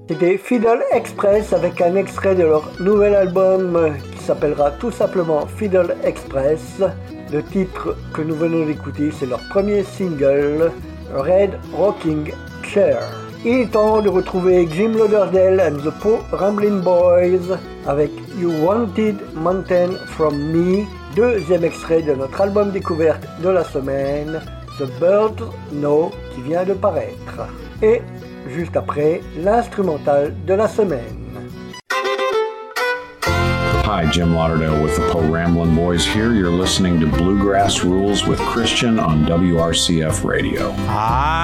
C'était Fiddle Express avec un extrait de leur nouvel album qui s'appellera tout simplement Fiddle Express. Le titre que nous venons d'écouter, c'est leur premier single, Red Rocking Chair. Il est temps de retrouver Jim Lauderdale and the Poor Ramblin' Boys avec You Wanted Mountain From Me, deuxième extrait de notre album découverte de la semaine, The Birds Know, qui vient de paraître. Et juste après, l'instrumental de la semaine. Hi, Jim Lauderdale with the Poor Ramblin' Boys here. You're listening to Bluegrass Rules with Christian on WRCF Radio.